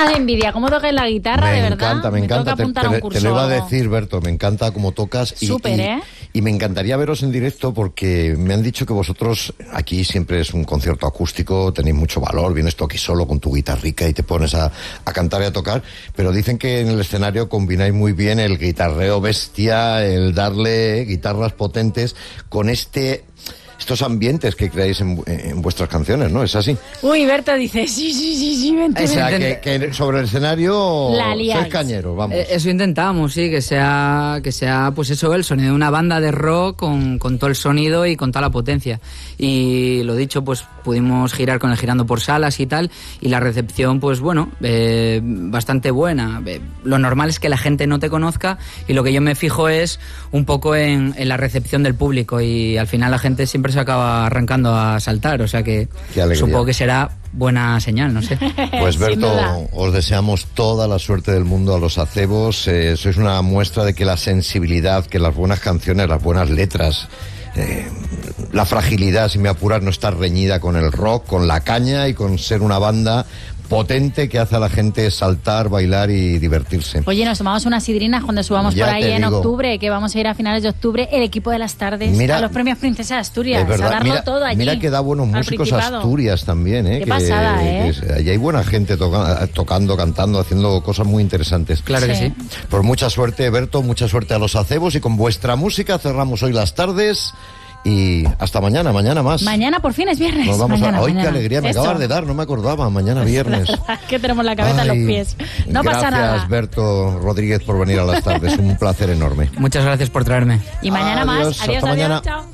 ganas de envidia. ¿Cómo tocas la guitarra, de verdad? Me encanta. Te lo iba a decir, Berto, me encanta cómo tocas. Súper, ¿eh? Y me encantaría veros en directo porque me han dicho que vosotros, aquí siempre es un concierto acústico, tenéis mucho valor, vienes tú aquí solo con tu guitarrica y te pones a cantar y a tocar, pero dicen que en el escenario combináis muy bien el guitarreo bestia, el darle guitarras potentes con estos ambientes que creáis en vuestras canciones, ¿no? ¿Es así? Uy, Berto dice, sí, vente. O sea, que sobre el escenario sois cañeros, vamos. Eso intentamos, sí, que sea pues eso, el sonido de una banda de rock con todo el sonido y con toda la potencia. Y lo dicho, pues pudimos girar con el Girando por Salas y tal, y la recepción, pues bueno, bastante buena. Lo normal es que la gente no te conozca, y lo que yo me fijo es un poco en la recepción del público, y al final la gente siempre se acaba arrancando a saltar, o sea que supongo que será buena señal, no sé. Pues Berto, os deseamos toda la suerte del mundo a los acebos. Sois una muestra de que la sensibilidad, que las buenas canciones, las buenas letras, la fragilidad, si me apuras, no está reñida con el rock, con la caña y con ser una banda potente que hace a la gente saltar, bailar y divertirse. Oye, nos tomamos unas sidrinas cuando subamos por ahí en octubre, que vamos a ir a finales de octubre, el equipo de las tardes, a los premios Princesa de Asturias, a darlo todo allí. Mira que da buenos músicos Asturias también, ¿eh? Qué pasada, ¿eh? Allí hay buena gente tocando, cantando, haciendo cosas muy interesantes. Claro que sí. Pues mucha suerte, Berto, mucha suerte a los acebos, y con vuestra música cerramos hoy las tardes. Y hasta mañana más. Mañana por fin es viernes. Nos vamos mañana. Qué alegría me acabas de dar, no me acordaba. Mañana viernes. Que tenemos la cabeza en los pies. No pasa nada. Gracias, Berto Rodríguez, por venir a las tardes. Un placer enorme. Muchas gracias por traerme. Y mañana más. Adiós, hasta mañana. Chao.